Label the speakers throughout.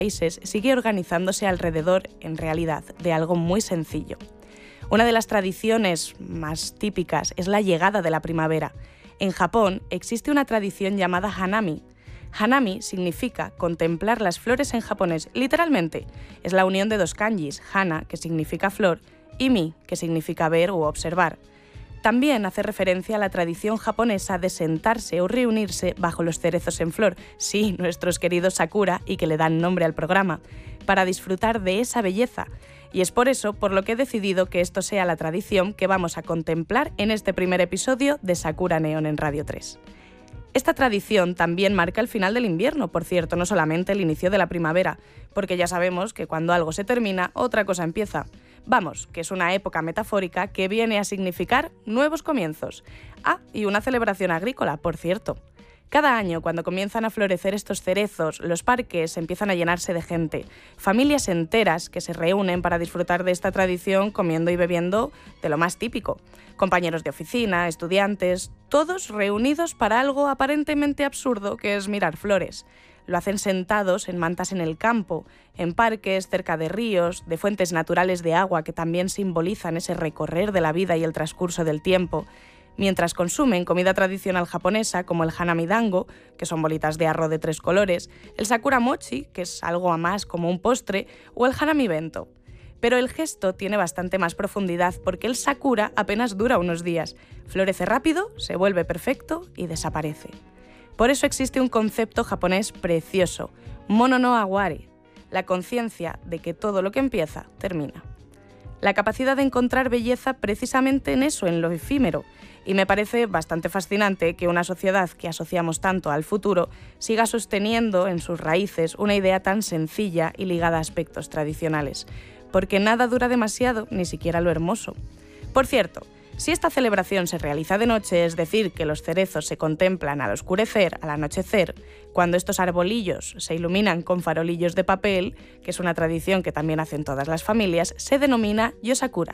Speaker 1: países sigue organizándose alrededor, en realidad, de algo muy sencillo. Una de las tradiciones más típicas es la llegada de la primavera. En Japón existe una tradición llamada Hanami. Hanami significa contemplar las flores en japonés. Literalmente, es la unión de dos kanjis, hana, que significa flor, y mi, que significa ver o observar. También hace referencia a la tradición japonesa de sentarse o reunirse bajo los cerezos en flor, sí, nuestros queridos sakura, y que le dan nombre al programa, para disfrutar de esa belleza. Y es por eso por lo que he decidido que esto sea la tradición que vamos a contemplar en este primer episodio de Sakura Neon en Radio 3. Esta tradición también marca el final del invierno, por cierto, no solamente el inicio de la primavera, porque ya sabemos que cuando algo se termina, otra cosa empieza. Vamos, que es una época metafórica que viene a significar nuevos comienzos. Ah, y una celebración agrícola, por cierto. Cada año, cuando comienzan a florecer estos cerezos, los parques empiezan a llenarse de gente. Familias enteras que se reúnen para disfrutar de esta tradición comiendo y bebiendo de lo más típico. Compañeros de oficina, estudiantes, todos reunidos para algo aparentemente absurdo que es mirar flores. Lo hacen sentados en mantas en el campo, en parques, cerca de ríos, de fuentes naturales de agua que también simbolizan ese recorrer de la vida y el transcurso del tiempo, mientras consumen comida tradicional japonesa como el hanami dango, que son bolitas de arroz de 3 colores, el sakura mochi, que es algo a más como un postre, o el hanami bento. Pero el gesto tiene bastante más profundidad porque el sakura apenas dura unos días, florece rápido, se vuelve perfecto y desaparece. Por eso existe un concepto japonés precioso, mono no aware, la conciencia de que todo lo que empieza, termina. La capacidad de encontrar belleza precisamente en eso, en lo efímero, y me parece bastante fascinante que una sociedad que asociamos tanto al futuro siga sosteniendo en sus raíces una idea tan sencilla y ligada a aspectos tradicionales, porque nada dura demasiado, ni siquiera lo hermoso. Por cierto, si esta celebración se realiza de noche, es decir, que los cerezos se contemplan al oscurecer, al anochecer, cuando estos arbolillos se iluminan con farolillos de papel, que es una tradición que también hacen todas las familias, se denomina Yosakura.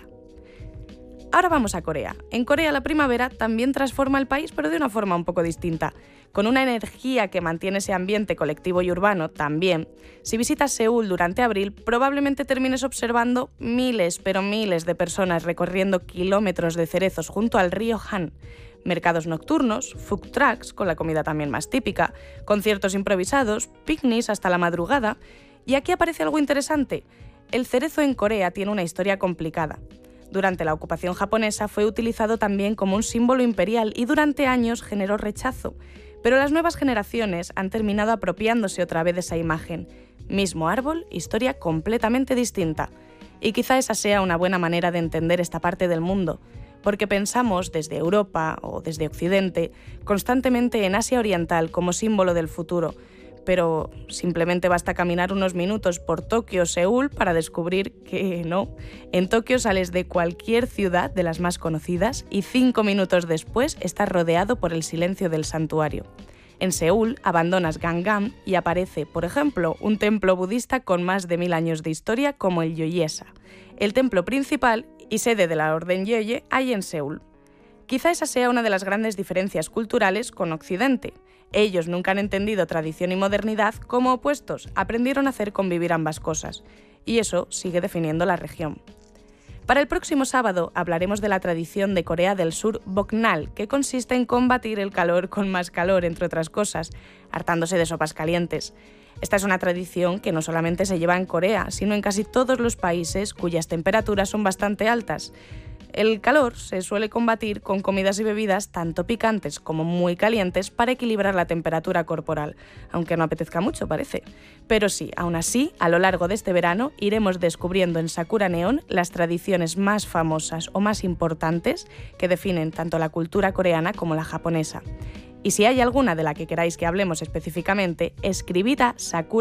Speaker 1: Ahora vamos a Corea. En Corea la primavera también transforma el país, pero de una forma un poco distinta. Con una energía que mantiene ese ambiente colectivo y urbano también. Si visitas Seúl durante abril, probablemente termines observando miles, pero miles de personas recorriendo kilómetros de cerezos junto al río Han. Mercados nocturnos, food trucks, con la comida también más típica, conciertos improvisados, picnics hasta la madrugada. Y aquí aparece algo interesante. El cerezo en Corea tiene una historia complicada. Durante la ocupación japonesa fue utilizado también como un símbolo imperial y durante años generó rechazo, pero las nuevas generaciones han terminado apropiándose otra vez de esa imagen. Mismo árbol, historia completamente distinta. Y quizá esa sea una buena manera de entender esta parte del mundo, porque pensamos desde Europa o desde Occidente constantemente en Asia Oriental como símbolo del futuro, pero simplemente basta caminar unos minutos por Tokio o Seúl para descubrir que no. En Tokio sales de cualquier ciudad de las más conocidas y 5 minutos después estás rodeado por el silencio del santuario. En Seúl abandonas Gangnam y aparece, por ejemplo, un templo budista con más de 1000 años de historia como el Gyoyesa, el templo principal y sede de la Orden Gyoye hay en Seúl. Quizá esa sea una de las grandes diferencias culturales con Occidente. Ellos nunca han entendido tradición y modernidad como opuestos, aprendieron a hacer convivir ambas cosas, y eso sigue definiendo la región. Para el próximo sábado hablaremos de la tradición de Corea del Sur Boknal, que consiste en combatir el calor con más calor, entre otras cosas, hartándose de sopas calientes. Esta es una tradición que no solamente se lleva en Corea, sino en casi todos los países cuyas temperaturas son bastante altas. El calor se suele combatir con comidas y bebidas tanto picantes como muy calientes para equilibrar la temperatura corporal, aunque no apetezca mucho, parece. Pero sí, aún así, a lo largo de este verano iremos descubriendo en Sakura Neon las tradiciones más famosas o más importantes que definen tanto la cultura coreana como la japonesa. Y si hay alguna de la que queráis que hablemos específicamente, escribid a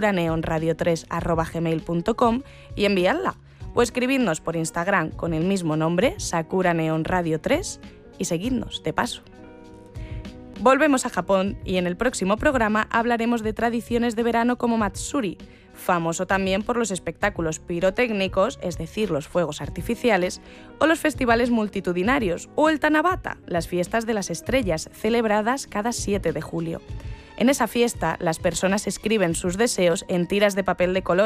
Speaker 1: sakuraneonradio3@gmail.com y enviadla. O escribidnos por Instagram con el mismo nombre, Sakura Neon Radio 3, y seguidnos, de paso. Volvemos a Japón y en el próximo programa hablaremos de tradiciones de verano como Matsuri, famoso también por los espectáculos pirotécnicos, es decir, los fuegos artificiales, o los festivales multitudinarios, o el Tanabata, las fiestas de las estrellas, celebradas cada 7 de julio. En esa fiesta, las personas escriben sus deseos en tiras de papel de color